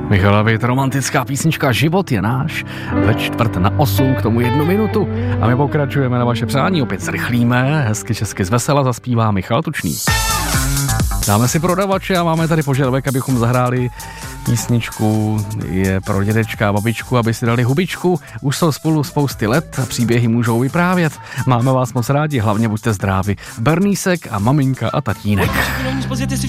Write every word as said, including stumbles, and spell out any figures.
Michala Vít, romantická písnička Život je náš, ve čtvrt na osm, k tomu jednu minutu. A my pokračujeme na vaše přání, opět zrychlíme, hezky česky zvesela zaspívá Michal Tučný. Dáme si prodavače a máme tady požadavek, abychom zahráli písničku je pro dědečka a babičku, aby si dali hubičku. Už jsou spolu spousty let, příběhy můžou vyprávět. Máme vás moc rádi, hlavně buďte zdraví. Bernísek a maminka a tatínek.